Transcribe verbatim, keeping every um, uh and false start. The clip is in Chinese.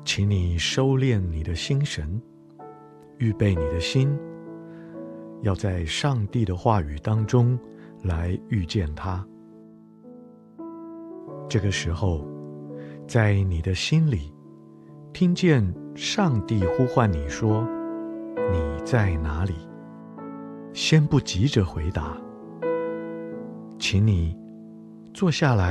请你收敛你的心神，预备你的心，要在上帝的话语当中来遇见他。这个时候，在你的心里听见上帝呼唤你说：你在哪里？先不急着回答，请你坐下来。